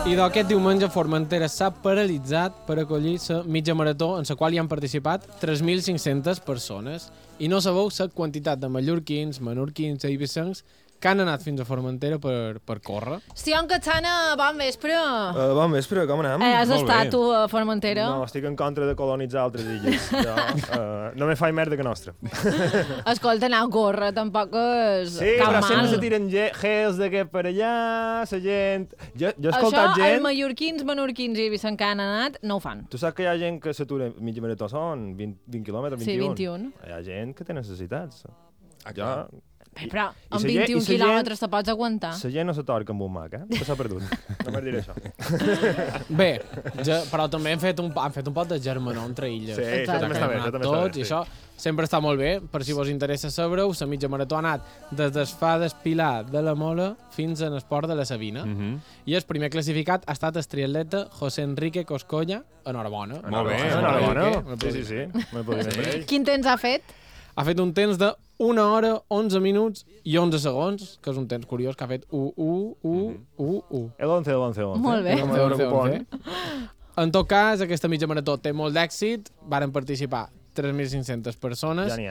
I d'aquest diumenge Formentera s'ha paralitzat per acollir la mitja marató en la qual hi han participat 3.500 persones. I no sabeu la quantitat de mallorquins, menorquins i eivissens que han anat fins a Formentera per córrer. Sion Catzana, bon vespre. Bon vespre, com anem? Has Molt estat bé. tu a Formentera? No, estic en contra de colonitzar altres illes. Jo no me faig merda que nostra. Escolta, anar a córrer tampoc és Sí, tan però mal. sempre se tiren gels d'aquest per allà, la gent... Jo he Això, escoltat els gent... mallorquins, menorquins i eivissens que han anat no ho fan. Tu saps que hi ha gent que s'atura mitja marató són 20 quilòmetres, 21. Sí, 21. Hi ha gent que té necessitats. Jo... Però I amb sa gent- 21 i sa gent- quilòmetres te pots aguantar. La gent no se torca amb un mac, eh? S'ha perdut. Només diré això. Bé, però també han fet un pot de germanor entre illes. Sí, això també està bé, això també està Tots, bé. i això sempre està molt bé, per si vos interessa saber-ho, la mitja marató ha anat des del Far d'Espilar de la Mola fins en Esport de la Sabina. I el primer classificat ha estat el triatleta José Enrique Coscolla. Enhorabona. Molt bé, Enhorabona. Sí. Me podria dir per ell. Quin temps ha fet? Ha fet un temps de 1 hora, 11 minuts i 11 segons, que és un temps curiós, que ha fet 1. El 11. Molt bé. No me dono cupón. En tot cas, aquesta mitja marató té molt d'èxit, varen participar 3.500 persones. Ja n'hi ha.